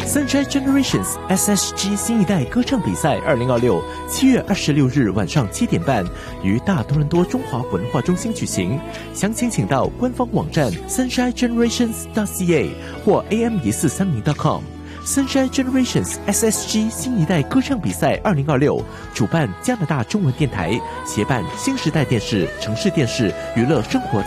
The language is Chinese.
Sunshine Generations SSG 新一代歌唱比赛2026 7月26日晚上7点半于大多伦多中华文化中心举行，详情请到官方网站 sunshinegenerations.ca 或 am1430.com。Sunshine Generations SSG 新一代歌唱比赛2026主办加拿大中文电台，协办新时代电视、城市电视娱乐生活